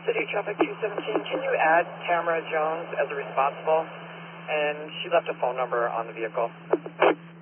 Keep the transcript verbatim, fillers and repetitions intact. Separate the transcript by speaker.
Speaker 1: City Traffic two seventeen, can you add Tamara Jones as a responsible? And she left a phone number on the vehicle.